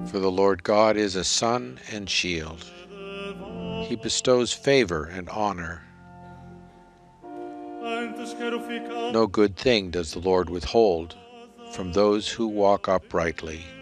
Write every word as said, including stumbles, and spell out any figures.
For the Lord God is a sun and shield. He bestows favor and honor. No good thing does the Lord withhold from those who walk uprightly.